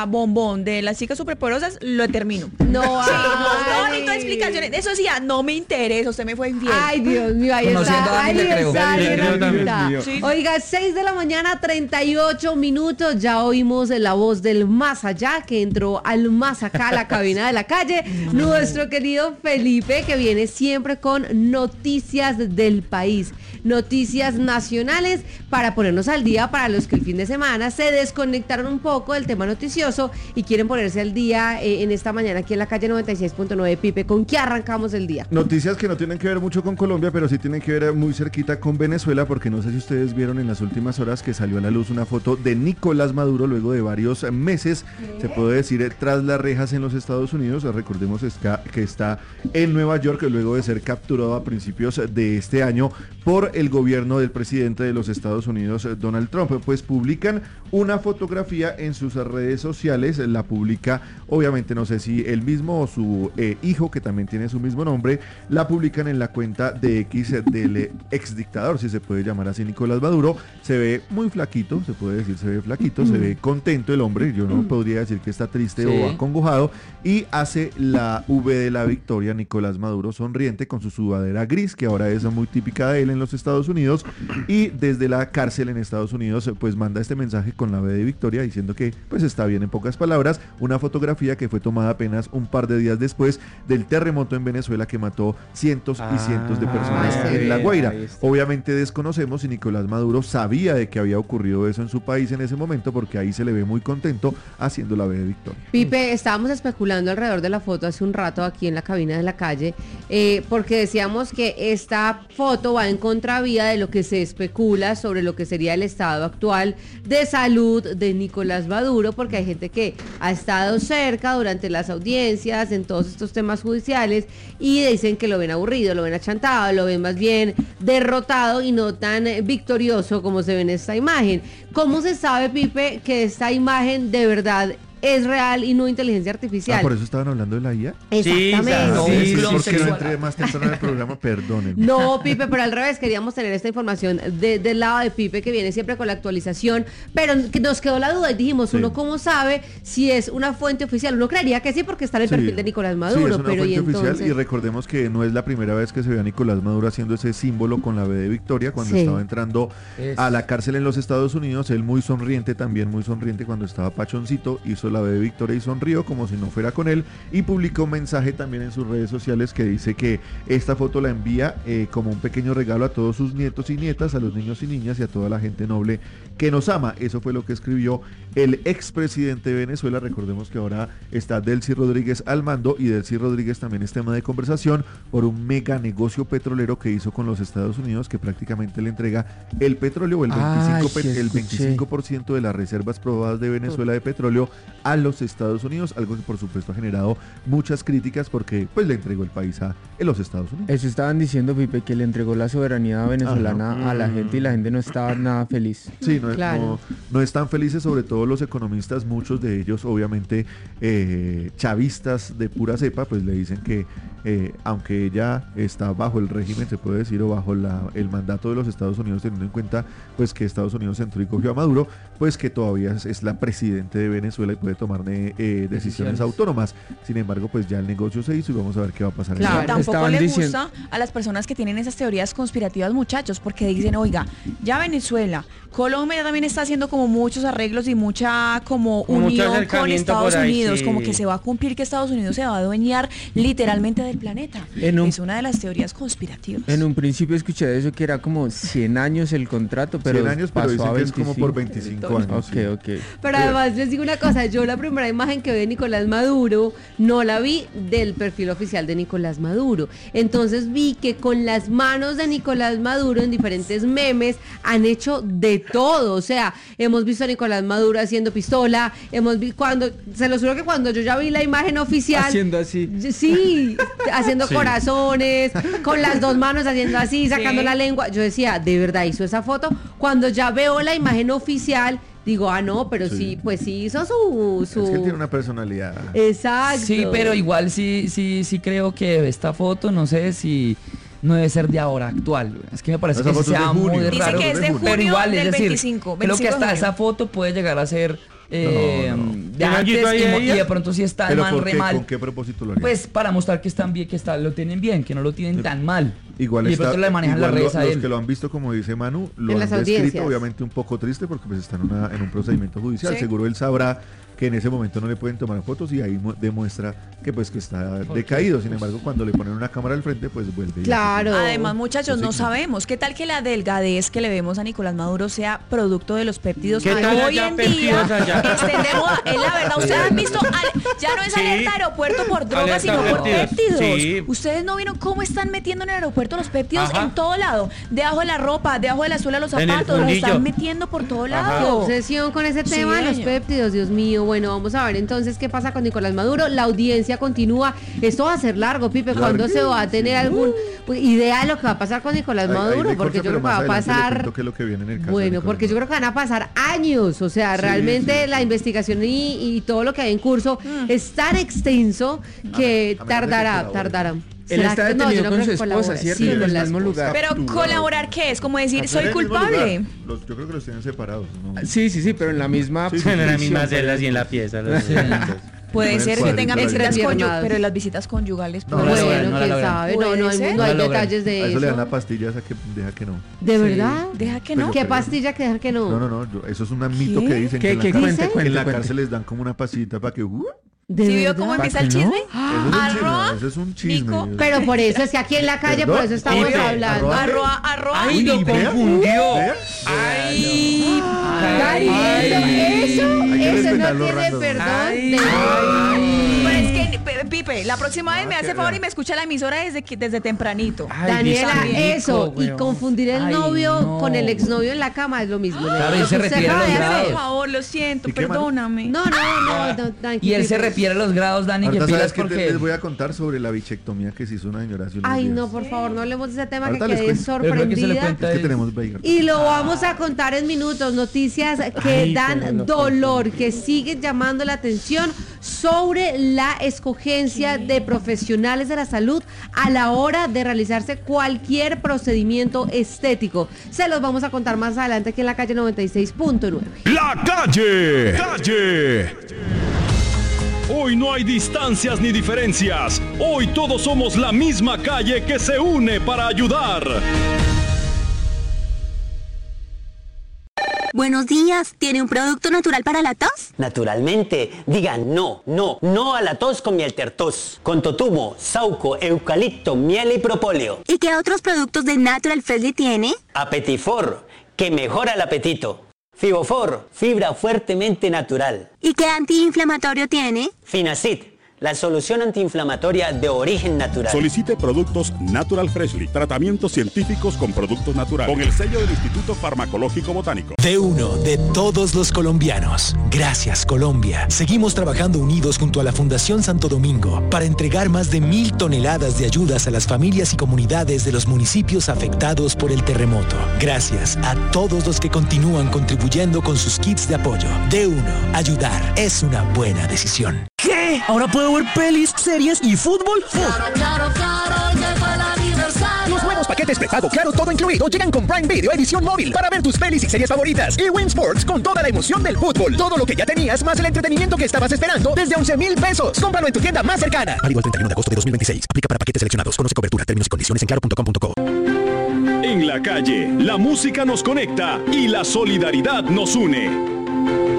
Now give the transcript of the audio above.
bombón de las chicas superpoderosas, lo termino. No, sí, no necesito explicaciones. Eso sí, no me interesa, usted me fue infiel. Ay, Dios mío, ahí está. Ahí está. Sí. Oiga, 6 de la mañana, 38 minutos. Ya oímos la voz del más allá, que entró al más acá, a la cabina de la calle. Nuestro querido Felipe, que viene siempre con noticias del país, noticias nacionales, para ponernos al día para los que el fin de semana se desconectaron un poco del tema noticioso y quieren ponerse al día en esta mañana aquí en la calle 96.9. Pipe, ¿con qué arrancamos el día? Noticias que no tienen que ver mucho con Colombia, pero sí tienen que ver muy cerquita con Venezuela, porque no sé si ustedes vieron en las últimas horas que salió a la luz una foto de Nicolás Maduro luego de varios meses, se puede decir, tras las rejas en los Estados Unidos. Recordemos que está en Nueva York luego de ser capturado a principios de este año por el gobierno del presidente de los Estados Unidos, Donald Trump. Pues publican una fotografía en sus redes sociales, la publica, obviamente no sé si él mismo o su hijo, que también tiene su mismo nombre, la publican en la cuenta de X del ex dictador, si se puede llamar así, Nicolás Maduro. Se ve muy flaquito, se puede decir, se ve flaquito, se ve contento el hombre, yo no podría decir que está triste o acongojado, y hace la V de la victoria, Nicolás Maduro sonriente con su sudadera gris, que ahora es muy típica de él en los Estados Unidos, y desde la cárcel en Estados Unidos pues manda este mensaje con la V de victoria diciendo que pues está bien, en pocas palabras. Una fotografía que fue tomada apenas un par de días después del terremoto en Venezuela que mató cientos y cientos de personas en La Guaira. Obviamente desconocemos si Nicolás Maduro sabía de que había ocurrido eso en su país en ese momento, porque ahí se le ve muy contento haciendo la V de victoria. Pipe, estábamos especulando alrededor de la foto hace un rato aquí en la cabina de la calle, porque decíamos que esta foto va en contravía de lo que se especula sobre lo que sería el estado actual de salud de Nicolás Maduro, porque hay gente que ha estado cerca durante las audiencias en todos estos temas judiciales y dicen que lo ven aburrido, lo ven achantado, lo ven más bien derrotado y no tan victorioso como se ve en esta imagen. ¿Cómo se sabe, Pipe, que esta imagen de verdad es real y no inteligencia artificial? ¿Por eso estaban hablando de la IA? Exactamente. Sí, porque no entré más temprano en el programa, perdónenme. No, Pipe, pero al revés, queríamos tener esta información del lado de Pipe, que viene siempre con la actualización, pero que nos quedó la duda y dijimos, uno cómo sabe si es una fuente oficial. Uno creería que sí, porque está en el perfil de Nicolás Maduro, es una pero fuente ¿y entonces? oficial, y recordemos que no es la primera vez que se ve a Nicolás Maduro haciendo ese símbolo con la V de victoria cuando estaba entrando a la cárcel en los Estados Unidos. Él muy sonriente, también muy sonriente cuando estaba pachoncito, hizo la V de victoria y sonrió como si no fuera con él, y publicó un mensaje también en sus redes sociales que dice que esta foto la envía como un pequeño regalo a todos sus nietos y nietas, a los niños y niñas y a toda la gente noble que nos ama. Eso fue lo que escribió el expresidente de Venezuela. Recordemos que ahora está Delcy Rodríguez al mando, y Delcy Rodríguez también es tema de conversación por un mega negocio petrolero que hizo con los Estados Unidos, que prácticamente le entrega el petróleo, el 25% de las reservas probadas de Venezuela de petróleo a los Estados Unidos, algo que por supuesto ha generado muchas críticas porque pues le entregó el país a los Estados Unidos. Eso estaban diciendo, Pipe, que le entregó la soberanía venezolana a la gente, y la gente no estaba nada feliz. Sí, no están felices, sobre todo los economistas, muchos de ellos obviamente chavistas de pura cepa, pues le dicen que aunque ella está bajo el régimen, se puede decir, o bajo el mandato de los Estados Unidos, teniendo en cuenta pues que Estados Unidos entró y cogió a Maduro, pues que todavía es la presidente de Venezuela y puede tomar decisiones autónomas. Sin embargo, pues ya el negocio se hizo y vamos a ver qué va a pasar. Claro, tampoco le gusta a las personas que tienen esas teorías conspirativas, muchachos, porque dicen, oiga, ya Venezuela, Colombia también está haciendo como muchos arreglos y mucha como unión con Estados Unidos, como que se va a cumplir, que Estados Unidos se va a adueñar literalmente del planeta. Es una de las teorías conspirativas. En un principio escuché eso, que era como 100 años el contrato, pero 100 años, pero dicen que es como por 25 años. Ok. Pero además les digo una cosa, yo la primera imagen que vi de Nicolás Maduro no la vi del perfil oficial de Nicolás Maduro. Entonces vi que con las manos de Nicolás Maduro en diferentes memes han hecho de todo. O sea, hemos visto a Nicolás Maduro haciendo pistola, se los juro que cuando yo ya vi la imagen oficial, haciendo así, sí, haciendo corazones, con las dos manos haciendo así, sacando la lengua, yo decía, ¿de verdad hizo esa foto? Cuando ya veo la imagen oficial, digo, no, pero sí, pues sí hizo su... Es que él tiene una personalidad. Exacto. Sí, pero igual sí creo que esta foto, no sé si no debe ser de ahora, actual. Es que me parece que sea muy raro. Dice que es de junio, pero igual, del es decir, 25 creo que hasta de esa foto puede llegar a ser de antes y de pronto si está el man re mal. ¿Con qué propósito lo harían? Pues para mostrar que están bien, que lo tienen bien, que no lo tienen tan mal. Igual y de pronto le manejan las redes a él. Los que lo han visto, como dice Manu, lo en han descrito obviamente un poco triste porque pues está en un procedimiento judicial. ¿Sí? Seguro él sabrá que en ese momento no le pueden tomar fotos y ahí demuestra que pues que está decaído. Sin embargo, cuando le ponen una cámara al frente, pues vuelve. Claro. Además, muchachos, no sabemos. ¿Qué tal que la delgadez que le vemos a Nicolás Maduro sea producto de los péptidos que hoy en día extendemos? Es la verdad, ustedes han visto, ya no es alerta aeropuerto por drogas, sino por péptidos. Sí. Ustedes no vieron cómo están metiendo en el aeropuerto los péptidos en todo lado. Debajo de la ropa, debajo de la suela de los zapatos, los están metiendo por todo lado. Qué obsesión con ese tema de los péptidos, Dios mío. Bueno, vamos a ver entonces qué pasa con Nicolás Maduro. La audiencia continúa. Esto va a ser largo, Pipe. ¿Cuándo se va a tener alguna idea de lo que va a pasar con Nicolás Maduro? Porque yo creo que va a pasar... Bueno, porque yo creo que van a pasar años. O sea, realmente la investigación y todo lo que hay en curso es tan extenso que tardará. Él está detenido con su esposa, ¿cierto? Sí, en el mismo lugar. Pero colaborar, ¿qué es? Como decir, soy culpable. Yo creo que los tienen separados, ¿no? Sí, pero en la misma... en las mismas celdas y en la pieza. Puede ser que tengan visitas conyugales, pero las visitas conyugales... Bueno, quién sabe. No hay detalles de eso. A eso le dan la pastilla esa que deja que no. ¿De verdad? ¿Deja que no? ¿Qué pastilla que deja que no? No, eso es un mito que dicen que en la cárcel les dan como una pastillita para que... ¿Sí vio cómo empieza el chisme? Eso es un chisme. Pero por eso es que aquí en la calle, por eso estamos hablando. Arroa. ¡Ay, lo confundió! ¡Ay! Eso no tiene perdón. Pero es que, Pipe, la próxima vez me hace favor y me escucha la emisora desde tempranito. Daniela, eso. Y confundir el novio con el exnovio en la cama es lo mismo. Claro, él se refiere a los grados. Por favor, lo siento, perdóname. No. Y él se refiere a los grados, Dani, que pilas porque... Les voy a contar sobre la bichectomía que se hizo una señora hace unos días. No, por favor, no hablemos de ese tema, que quedé sorprendida. Es que tenemos Veiga. Y lo vamos a contar en minutos. Noticias que dan dolor, que siguen llamando la atención sobre la escogencia de profesionales de la salud a la hora de realizarse cualquier procedimiento estético. Se los vamos a contar más adelante aquí en la calle 96.9. ¡La calle! Hoy no hay distancias ni diferencias. Hoy todos somos la misma calle que se une para ayudar. Buenos días, ¿tiene un producto natural para la tos? Naturalmente, digan no a la tos con Mieltertos, con totumo, sauco, eucalipto, miel y propóleo. ¿Y qué otros productos de Natural Freshly tiene? Apetifor, que mejora el apetito. Fibofor, fibra fuertemente natural. ¿Y qué antiinflamatorio tiene? Finacid, la solución antiinflamatoria de origen natural. Solicite productos Natural Freshly, tratamientos científicos con productos naturales, con el sello del Instituto Farmacológico Botánico. De uno, de todos los colombianos. Gracias, Colombia. Seguimos trabajando unidos junto a la Fundación Santo Domingo para entregar más de 1,000 toneladas de ayudas a las familias y comunidades de los municipios afectados por el terremoto. Gracias a todos los que continúan contribuyendo con sus kits de apoyo. De uno, ayudar es una buena decisión. ¿Qué? ¿Ahora puedo ver pelis, series y fútbol? Claro, llegó el aniversario. Los nuevos paquetes prepago Claro Todo Incluido llegan con Prime Video edición móvil para ver tus pelis y series favoritas. Y Win Sports con toda la emoción del fútbol. Todo lo que ya tenías más el entretenimiento que estabas esperando desde 11,000 pesos. Cómpralo en tu tienda más cercana. Válido el 31 de agosto de 2026. Aplica para paquetes seleccionados. Conoce cobertura, términos y condiciones en claro.com.co. En la calle, la música nos conecta y la solidaridad nos une.